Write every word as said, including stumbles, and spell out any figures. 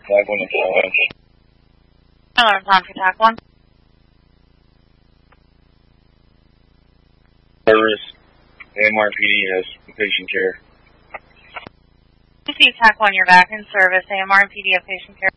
five one seven. Hello, time for TAC one. Service, A M R P D has patient care. You see TAC one, you're back in service. A M R P D have patient care.